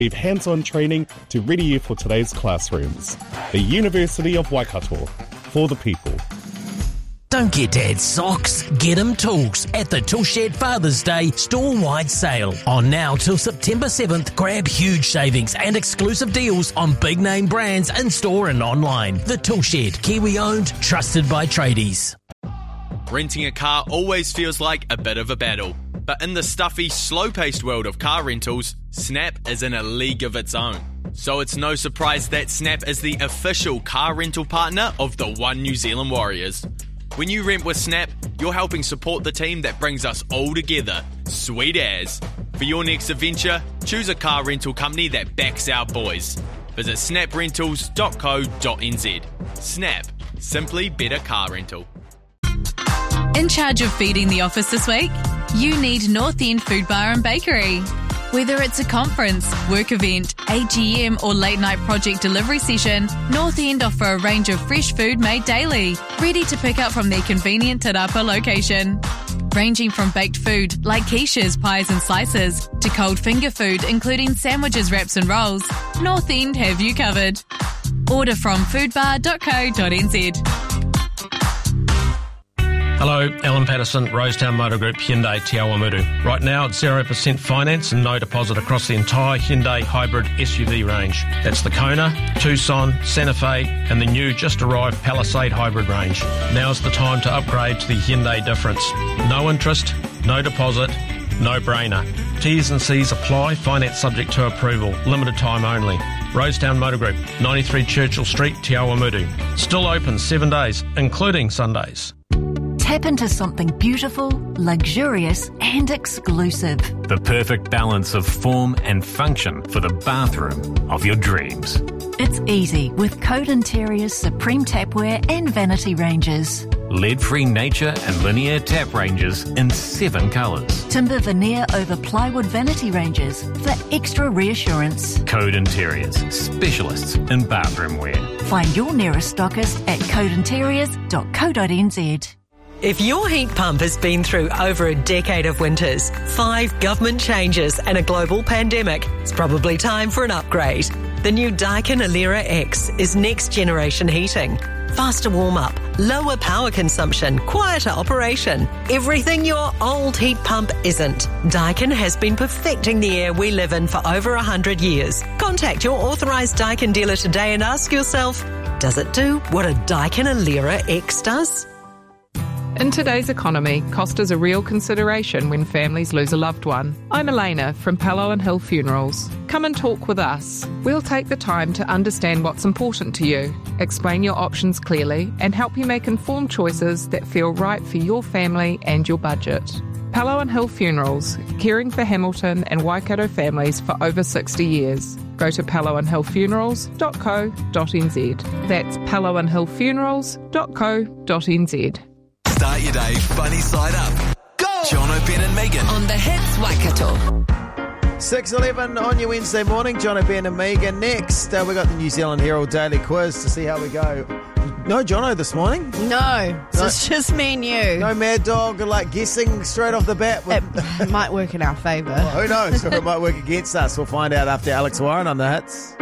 With hands-on training to ready you for today's classrooms. The University of Waikato, for the people. Don't get Dad socks, get him tools at the Tool Shed Father's Day store-wide sale. On now till September 7th, grab huge savings and exclusive deals on big-name brands in-store and online. The Tool Shed, Kiwi-owned, trusted by tradies. Renting a car always feels like a bit of a battle. But in the stuffy, slow-paced world of car rentals, Snap is in a league of its own. So it's no surprise that Snap is the official car rental partner of the One New Zealand Warriors. When you rent with Snap, you're helping support the team that brings us all together. Sweet as. For your next adventure, choose a car rental company that backs our boys. Visit snaprentals.co.nz. Snap. Simply better car rental. In charge of feeding the office this week? You need North End Food Bar and Bakery. Whether it's a conference, work event, AGM or late night project delivery session, North End offer a range of fresh food made daily, ready to pick up from their convenient Te Rapa location. Ranging from baked food like quiches, pies and slices, to cold finger food including sandwiches, wraps and rolls, North End have you covered. Order from foodbar.co.nz. Hello, Alan Patterson, Rosetown Motor Group, Hyundai Te Awamutu. Right now it's 0% finance and no deposit across the entire Hyundai hybrid SUV range. That's the Kona, Tucson, Santa Fe and the new just arrived Palisade hybrid range. Now's the time to upgrade to the Hyundai difference. No interest, no deposit, no brainer. T's and C's apply, finance subject to approval, limited time only. Rosetown Motor Group, 93 Churchill Street, Te Awamutu. Still open 7 days, including Sundays. Tap into something beautiful, luxurious and exclusive. The perfect balance of form and function for the bathroom of your dreams. It's easy with Code Interior's Supreme Tapware and Vanity ranges. Lead-free nature and linear tap ranges in 7 colours. Timber veneer over plywood vanity ranges for extra reassurance. Code Interiors, specialists in bathroom wear. Find your nearest stockist at codeinteriors.co.nz. If your heat pump has been through over a decade of winters, 5 government changes and a global pandemic, it's probably time for an upgrade. The new Daikin Alera X is next generation heating. Faster warm-up, lower power consumption, quieter operation. Everything your old heat pump isn't. Daikin has been perfecting the air we live in for over 100 years. Contact your authorised Daikin dealer today and ask yourself, does it do what a Daikin Alera X does? In today's economy, cost is a real consideration when families lose a loved one. I'm Elena from Palo and Hill Funerals. Come and talk with us. We'll take the time to understand what's important to you, explain your options clearly, and help you make informed choices that feel right for your family and your budget. Palo and Hill Funerals, caring for Hamilton and Waikato families for over 60 years. Go to paloandhillfunerals.co.nz. That's paloandhillfunerals.co.nz. Start your day funny side up. Go! Jono, Ben and Megan. On the Hits Waikato. 6:11 on your Wednesday morning. Jono, Ben and Megan. Next, we got the New Zealand Herald Daily Quiz to see how we go. No Jono this morning? No, it's just me and you. No Mad Dog, like guessing straight off the bat. It might work in our favour. Well, who knows? Or it might work against us. We'll find out after Alex Warren on the Hits.